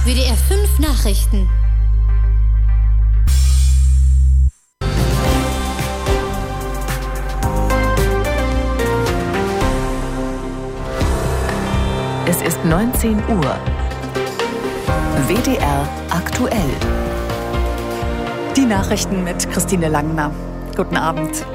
WDR 5 Nachrichten. Es ist 19 Uhr. WDR aktuell. Die Nachrichten mit Christine Langner. Guten Abend.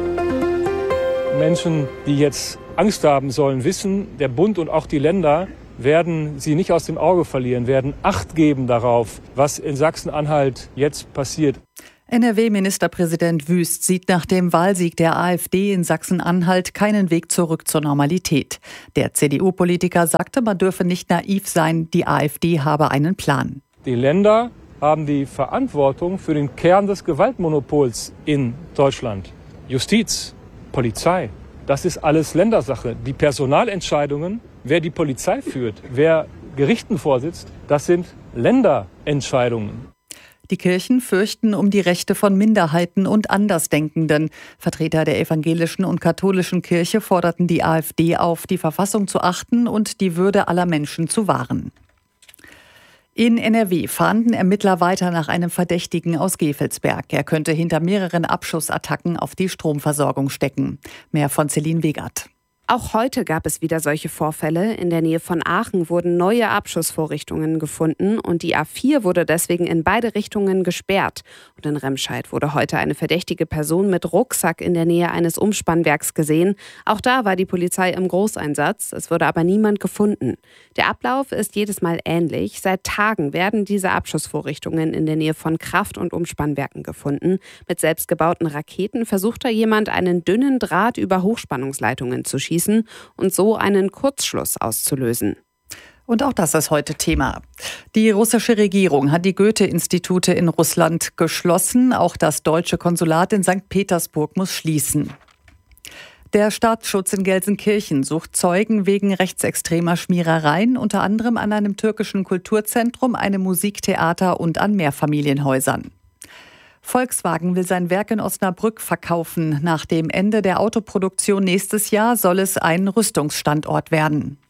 Menschen, die jetzt Angst haben sollen, wissen, der Bund und auch die Länder werden sie nicht aus dem Auge verlieren, werden Acht geben darauf, was in Sachsen-Anhalt jetzt passiert. NRW-Ministerpräsident Wüst sieht nach dem Wahlsieg der AfD in Sachsen-Anhalt keinen Weg zurück zur Normalität. Der CDU-Politiker sagte, man dürfe nicht naiv sein, die AfD habe einen Plan. Die Länder haben die Verantwortung für den Kern des Gewaltmonopols in Deutschland. Justiz, Polizei, das ist alles Ländersache. Die Personalentscheidungen, wer die Polizei führt, wer Gerichten vorsitzt, das sind Länderentscheidungen. Die Kirchen fürchten um die Rechte von Minderheiten und Andersdenkenden. Vertreter der evangelischen und katholischen Kirche forderten die AfD auf, die Verfassung zu achten und die Würde aller Menschen zu wahren. In NRW fahnden Ermittler weiter nach einem Verdächtigen aus Gevelsberg. Er könnte hinter mehreren Abschussattacken auf die Stromversorgung stecken. Mehr von Celine Wegert. Auch heute gab es wieder solche Vorfälle. In der Nähe von Aachen wurden neue Abschussvorrichtungen gefunden und die A4 wurde deswegen in beide Richtungen gesperrt. Und in Remscheid wurde heute eine verdächtige Person mit Rucksack in der Nähe eines Umspannwerks gesehen. Auch da war die Polizei im Großeinsatz. Es wurde aber niemand gefunden. Der Ablauf ist jedes Mal ähnlich. Seit Tagen werden diese Abschussvorrichtungen in der Nähe von Kraft- und Umspannwerken gefunden. Mit selbstgebauten Raketen versucht da jemand, einen dünnen Draht über Hochspannungsleitungen zu schießen und so einen Kurzschluss auszulösen. Und auch das ist heute Thema. Die russische Regierung hat die Goethe-Institute in Russland geschlossen. Auch das deutsche Konsulat in St. Petersburg muss schließen. Der Staatsschutz in Gelsenkirchen sucht Zeugen wegen rechtsextremer Schmierereien, unter anderem an einem türkischen Kulturzentrum, einem Musiktheater und an Mehrfamilienhäusern. Volkswagen will sein Werk in Osnabrück verkaufen. Nach dem Ende der Autoproduktion nächstes Jahr soll es ein Rüstungsstandort werden.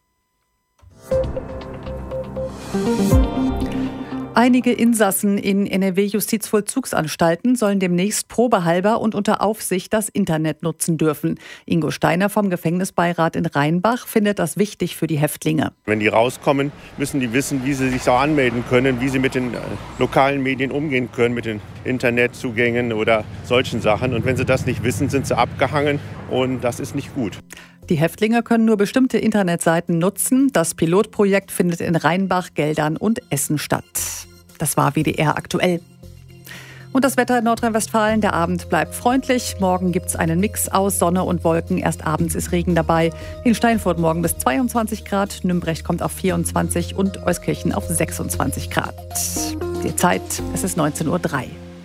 Einige Insassen in NRW-Justizvollzugsanstalten sollen demnächst probehalber und unter Aufsicht das Internet nutzen dürfen. Ingo Steiner vom Gefängnisbeirat in Rheinbach findet das wichtig für die Häftlinge. Wenn die rauskommen, müssen die wissen, wie sie sich so anmelden können, wie sie mit den lokalen Medien umgehen können, mit den Internetzugängen oder solchen Sachen. Und wenn sie das nicht wissen, sind sie abgehangen und das ist nicht gut. Die Häftlinge können nur bestimmte Internetseiten nutzen. Das Pilotprojekt findet in Rheinbach, Geldern und Essen statt. Das war WDR aktuell. Und das Wetter in Nordrhein-Westfalen, der Abend bleibt freundlich. Morgen gibt es einen Mix aus Sonne und Wolken. Erst abends ist Regen dabei. In Steinfurt morgen bis 22 Grad. Nümbrecht kommt auf 24 und Euskirchen auf 26 Grad. Die Zeit, es ist 19:03 Uhr.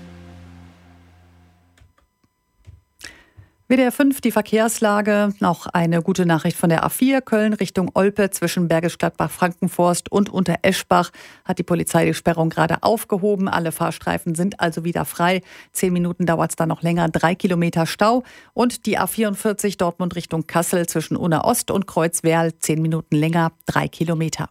WDR 5, die Verkehrslage. Noch eine gute Nachricht von der A4 Köln Richtung Olpe zwischen Bergisch Gladbach, Frankenforst und Untereschbach hat die Polizei die Sperrung gerade aufgehoben. Alle Fahrstreifen sind also wieder frei. 10 Minuten dauert es dann noch länger. 3 Kilometer Stau. Und die A44 Dortmund Richtung Kassel zwischen Unna Ost und Kreuzwerl 10 Minuten länger. 3 Kilometer.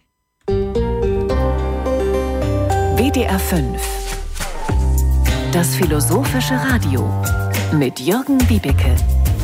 WDR 5. Das philosophische Radio. Mit Jürgen Wiebeke.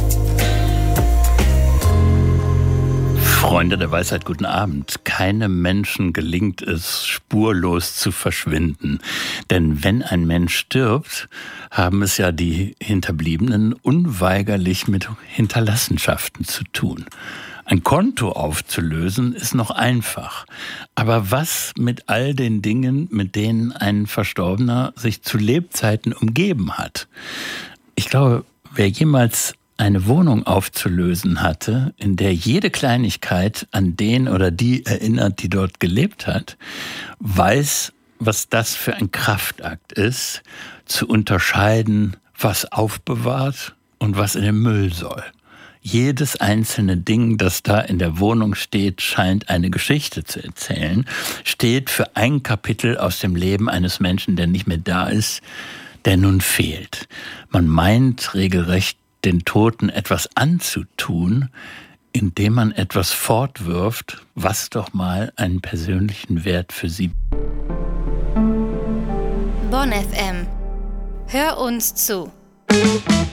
Freunde der Weisheit, guten Abend. Keinem Menschen gelingt es, spurlos zu verschwinden. Denn wenn ein Mensch stirbt, haben es ja die Hinterbliebenen unweigerlich mit Hinterlassenschaften zu tun. Ein Konto aufzulösen ist noch einfach. Aber was mit all den Dingen, mit denen ein Verstorbener sich zu Lebzeiten umgeben hat? Ich glaube, wer jemals eine Wohnung aufzulösen hatte, in der jede Kleinigkeit an den oder die erinnert, die dort gelebt hat, weiß, was das für ein Kraftakt ist, zu unterscheiden, was aufbewahrt und was in den Müll soll. Jedes einzelne Ding, das da in der Wohnung steht, scheint eine Geschichte zu erzählen, steht für ein Kapitel aus dem Leben eines Menschen, der nicht mehr da ist, der nun fehlt. Man meint regelrecht, den Toten etwas anzutun, indem man etwas fortwirft, was doch mal einen persönlichen Wert für sie Bonn FM. Hör uns zu.